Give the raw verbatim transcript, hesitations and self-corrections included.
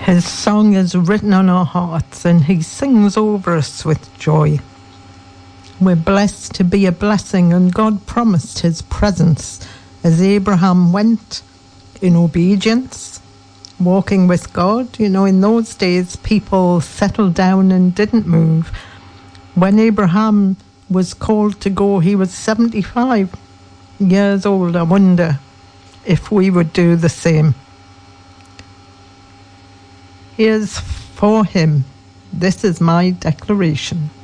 His song is written on our hearts, and he sings over us with joy. We're blessed to be a blessing, and God promised his presence as Abraham went in obedience, walking with God. You know, in those days, people settled down and didn't move. When Abraham was called to go, he was seventy-five years old. I wonder if we would do the same. Here's For Him. This is my declaration.